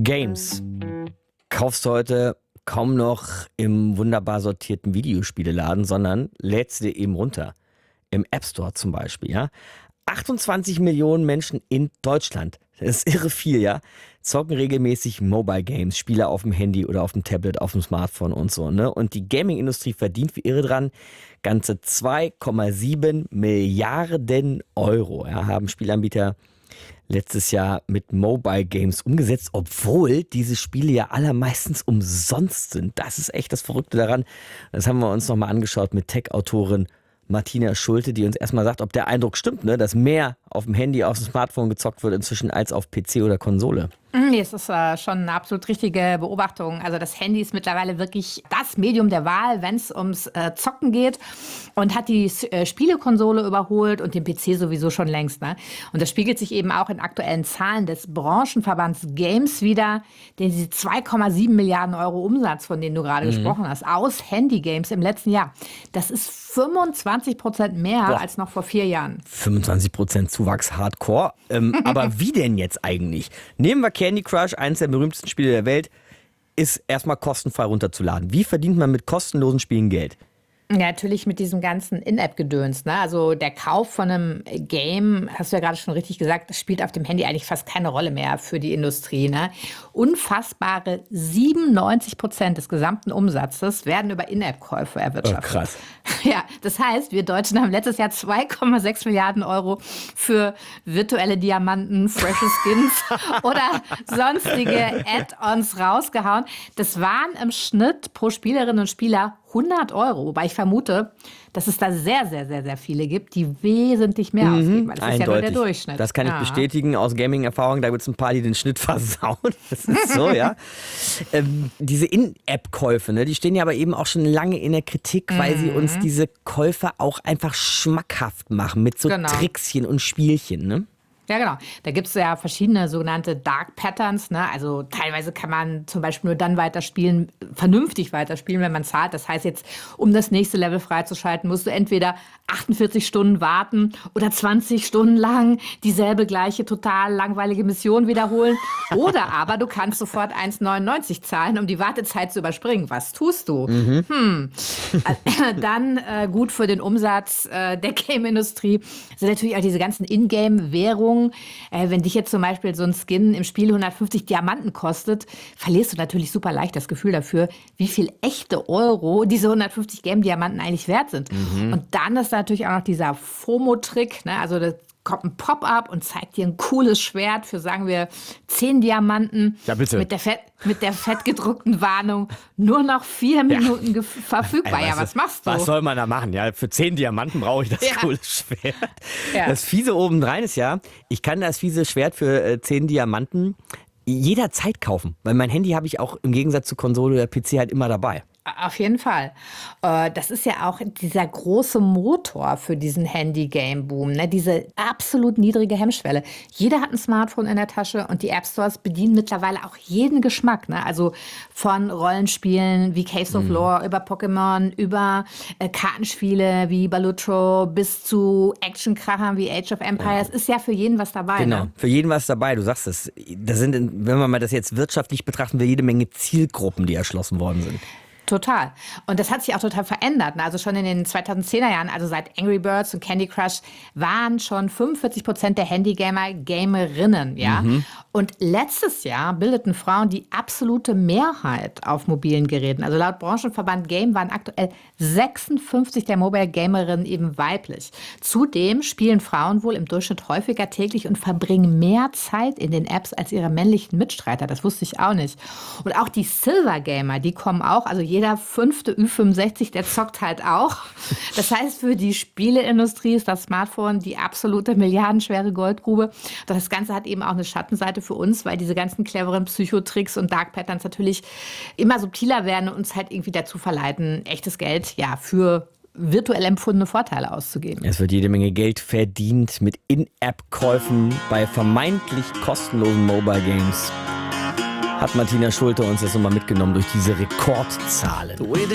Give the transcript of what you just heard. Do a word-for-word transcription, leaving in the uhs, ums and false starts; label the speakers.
Speaker 1: Games kaufst du heute kaum noch im wunderbar sortierten Videospieleladen, sondern lädst du dir eben runter. Im App Store zum Beispiel, ja. achtundzwanzig Millionen Menschen in Deutschland, das ist irre viel, ja, zocken regelmäßig Mobile Games, Spiele auf dem Handy oder auf dem Tablet, auf dem Smartphone und so, ne? Und die Gaming-Industrie verdient wie irre dran. Ganze zwei Komma sieben Milliarden Euro, ja, haben Spielanbieter letztes Jahr mit Mobile Games umgesetzt, obwohl diese Spiele ja allermeistens umsonst sind. Das ist echt das Verrückte daran. Das haben wir uns nochmal angeschaut mit Tech-Autorin Martina Schulte, die uns erstmal sagt, ob der Eindruck stimmt, ne, dass mehr auf dem Handy, auf dem Smartphone gezockt wird inzwischen als auf P C oder Konsole.
Speaker 2: Nee, es ist äh, schon eine absolut richtige Beobachtung. Also das Handy ist mittlerweile wirklich das Medium der Wahl, wenn es ums äh, Zocken geht, und hat die äh, Spielekonsole überholt und den P C sowieso schon längst. Ne? Und das spiegelt sich eben auch in aktuellen Zahlen des Branchenverbands Games wider, den diese zwei Komma sieben Milliarden Euro Umsatz, von denen du gerade mhm. gesprochen hast, aus Handy-Games im letzten Jahr. Das ist fünfundzwanzig Prozent mehr Boah. als noch vor vier Jahren.
Speaker 1: fünfundzwanzig Prozent Zuwachs, Hardcore. Ähm, aber wie denn jetzt eigentlich? Nehmen wir Candy Crush, eines der berühmtesten Spiele der Welt, ist erstmal kostenfrei runterzuladen. Wie verdient man mit kostenlosen Spielen Geld?
Speaker 2: Ja, natürlich mit diesem ganzen In-App-Gedöns. Ne? Also der Kauf von einem Game, hast du ja gerade schon richtig gesagt, das spielt auf dem Handy eigentlich fast keine Rolle mehr für die Industrie. Ne? Unfassbare siebenundneunzig Prozent des gesamten Umsatzes werden über In-App-Käufe erwirtschaftet.
Speaker 1: Oh, krass.
Speaker 2: Ja, das heißt, wir Deutschen haben letztes Jahr zwei Komma sechs Milliarden Euro für virtuelle Diamanten, freshe Skins oder sonstige Add-ons rausgehauen. Das waren im Schnitt pro Spielerinnen und Spieler hundert Euro, wobei ich vermute, dass es da sehr, sehr, sehr, sehr viele gibt, die wesentlich mehr mhm, ausgeben. Das ist eindeutig. Ja nur der Durchschnitt.
Speaker 1: Das kann ich ja. bestätigen aus Gaming-Erfahrung. Da gibt es ein paar, die den Schnitt versauen. Das ist so, ja. ähm, diese In-App-Käufe, ne, die stehen ja aber eben auch schon lange in der Kritik, weil mhm. sie uns diese Käufe auch einfach schmackhaft machen mit so genau. Trickschen und Spielchen, ne?
Speaker 2: Ja, genau. Da gibt es ja verschiedene sogenannte Dark Patterns. Ne? Also teilweise kann man zum Beispiel nur dann weiterspielen, vernünftig weiterspielen, wenn man zahlt. Das heißt jetzt, um das nächste Level freizuschalten, musst du entweder achtundvierzig Stunden warten oder zwanzig Stunden lang dieselbe gleiche total langweilige Mission wiederholen. Oder aber du kannst sofort eins neunundneunzig zahlen, um die Wartezeit zu überspringen. Was tust du? Mhm. Hm. Dann äh, gut für den Umsatz äh, der Game-Industrie sind natürlich auch diese ganzen Ingame-Währungen. Äh, wenn dich jetzt zum Beispiel so ein Skin im Spiel hundertfünfzig Diamanten kostet, verlierst du natürlich super leicht das Gefühl dafür, wie viel echte Euro diese hundertfünfzig Game-Diamanten eigentlich wert sind. Mhm. Und dann ist natürlich auch noch dieser FOMO-Trick, ne? Also das kommt ein Pop-up und zeigt dir ein cooles Schwert für, sagen wir, zehn Diamanten.
Speaker 1: Ja, bitte.
Speaker 2: Mit der, fett, mit der fettgedruckten Warnung, nur noch vier Minuten ja. gef- verfügbar. Ey, was ja, was ist, machst du?
Speaker 1: Was soll man da machen? Ja, für zehn Diamanten brauche ich das ja. coole Schwert. Ja. Das Fiese obendrein ist ja, ich kann das fiese Schwert für äh, zehn Diamanten jederzeit kaufen. Weil mein Handy habe ich auch im Gegensatz zu Konsole oder P C halt immer dabei.
Speaker 2: Auf jeden Fall. Das ist ja auch dieser große Motor für diesen Handy-Game-Boom, ne? Diese absolut niedrige Hemmschwelle. Jeder hat ein Smartphone in der Tasche und die App-Stores bedienen mittlerweile auch jeden Geschmack. Ne? Also von Rollenspielen wie Caves of Lore, über Pokémon, über äh, Kartenspiele wie Balutro bis zu Actionkrachern wie Age of Empires. Ja. Ist ja für jeden was dabei.
Speaker 1: Genau,
Speaker 2: ne?
Speaker 1: für jeden was dabei. Du sagst es. Da sind, wenn man mal das jetzt wirtschaftlich betrachten will, jede Menge Zielgruppen, die erschlossen worden sind.
Speaker 2: Total. Und das hat sich auch total verändert. Also schon in den zweitausendzehner Jahren, also seit Angry Birds und Candy Crush, waren schon fünfundvierzig Prozent der Handygamer Gamerinnen. Ja? Mhm. Und letztes Jahr bildeten Frauen die absolute Mehrheit auf mobilen Geräten. Also laut Branchenverband Game waren aktuell sechsundfünfzig der Mobile Gamerinnen eben weiblich. Zudem spielen Frauen wohl im Durchschnitt häufiger täglich und verbringen mehr Zeit in den Apps als ihre männlichen Mitstreiter. Das wusste ich auch nicht. Und auch die Silver Gamer, die kommen auch, also jeder fünfte Ü fünfundsechzig, der zockt halt auch. Das heißt, für die Spieleindustrie ist das Smartphone die absolute milliardenschwere Goldgrube. Doch das Ganze hat eben auch eine Schattenseite für uns, weil diese ganzen cleveren Psychotricks und Dark Patterns natürlich immer subtiler werden und uns halt irgendwie dazu verleiten, echtes Geld ja für virtuell empfundene Vorteile auszugeben.
Speaker 1: Es wird jede Menge Geld verdient mit In-App-Käufen bei vermeintlich kostenlosen Mobile Games. Hat Martina Schulte uns jetzt nochmal mitgenommen durch diese Rekordzahlen.